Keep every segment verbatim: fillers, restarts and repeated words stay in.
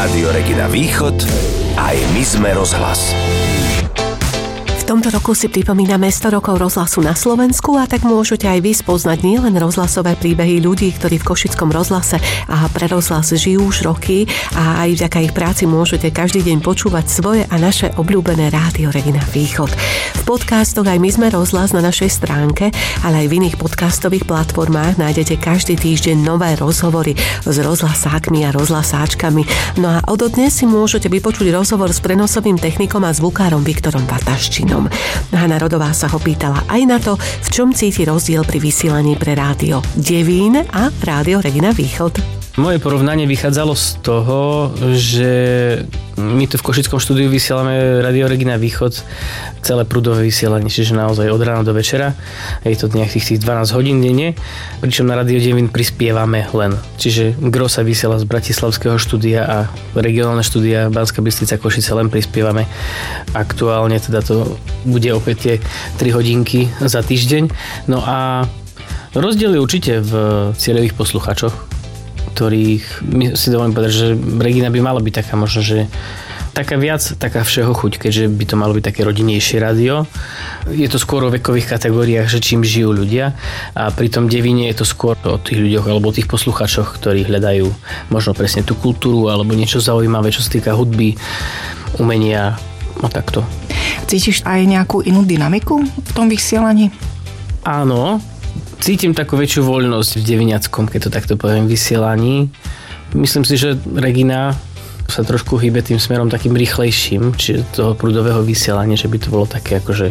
Rádio Regina Východ, aj my sme rozhlas. V tomto roku si pripomíname sto rokov rozhlasu na Slovensku a tak môžete aj vy spoznať nielen rozhlasové príbehy ľudí, ktorí v Košickom rozhlase a pre rozhlas žijú už roky a aj vďaka ich práci môžete každý deň počúvať svoje a naše obľúbené Rádio Regina Východ. V podcastoch aj my sme rozhlas na našej stránke, ale aj v iných podcastových platformách nájdete každý týždeň nové rozhovory s rozhlasákmi a rozhlasáčkami. No a ododnes si môžete vypočuť rozhovor s prenosovým technikom a zvukárom Viktorom Bataščinom. Hana Rodová sa ho pýtala aj na to, v čom cíti rozdiel pri vysielaní pre Rádio Devín a Rádio Regina Východ. Moje porovnanie vychádzalo z toho, že my tu v Košickom štúdiu vysielame Rádio Regina Východ celé prúdové vysielanie, čiže naozaj od rána do večera. Je to nejakých tých dvanásť hodín denne, pričom na Rádio Devín prispievame len. Čiže gro sa vysiela z bratislavského štúdia a regionálne štúdia Banská Bystrica Košice len prispievame. Aktuálne teda to bude opäť tie tri hodinky za týždeň. No a rozdiel je určite v cieľových poslucháčoch, ktorých my si dovolím povedať, že Regina by mala byť taká možno, že taká viac, taká všeho chuť, keďže by to malo byť také rodinnejšie rádio. Je to skôr o vekových kategóriách, že čím žijú ľudia a pri tom Devíne je to skôr o tých ľuďoch alebo o tých poslucháčoch, ktorí hľadajú možno presne tú kultúru alebo niečo zaujímavé, čo sa týka hudby, umenia a takto. Cítiš aj nejakú inú dynamiku v tom vysielaní? Áno, cítim takú väčšiu voľnosť v deviňackom, keď to takto poviem, vysielaní. Myslím si, že Regina sa trošku hýbe tým smerom takým rýchlejším, čiže toho prúdového vysielania, že by to bolo také akože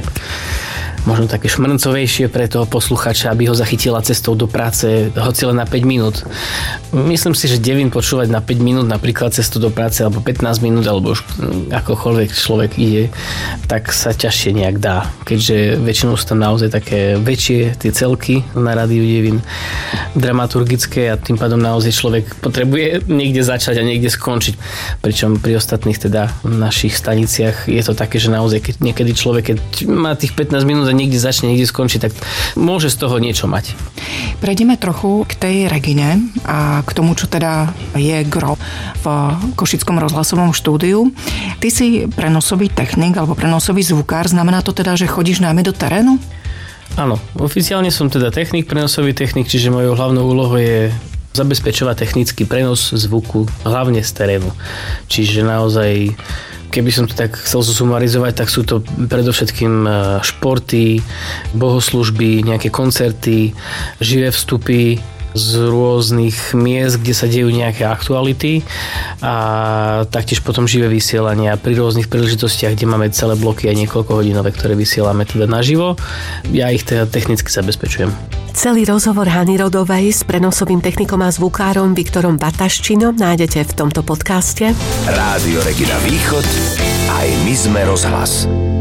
možno také šmrncovejšie pre toho posluchača, aby ho zachytila cestou do práce, hoci len na päť minút. Myslím si, že Devín počúvať na päť minút, napríklad cestou do práce, alebo pätnásť minút, alebo už akokoľvek človek ide, tak sa ťažšie nejak dá. Keďže väčšinou sú tam naozaj také väčšie tie celky na Rádiu Devín, dramaturgické, a tým pádom naozaj človek potrebuje niekde začať a niekde skončiť. Pričom pri ostatných teda našich staniciach je to také, že naozaj keď niekedy človek, keď má tých pätnásť minút a niekde začne, niekde skončí, tak môže z toho niečo mať. Prejdeme trochu k tej Regine a k tomu, čo teda je gro v Košickom rozhlasovom štúdiu. Ty si prenosový technik alebo prenosový zvukár, znamená to teda, že chodíš najmä do terénu? Áno, oficiálne som teda technik, prenosový technik, čiže mojou hlavnou úlohou je zabezpečovať technický prenos zvuku, hlavne z terénu. Čiže naozaj, keby som to tak chcel zosumarizovať, tak sú to predovšetkým športy, bohoslužby, nejaké koncerty, živé vstupy z rôznych miest, kde sa dejú nejaké aktuality a taktiež potom živé vysielania pri rôznych príležitostiach, kde máme celé bloky aj niekoľko hodinové, ktoré vysielame teda naživo. Ja ich teda technicky zabezpečujem. Celý rozhovor Hany Rodovej s prenosovým technikom a zvukárom Viktorom Bataščinom nájdete v tomto podcaste. Rádio Regina Východ, aj my sme rozhlas.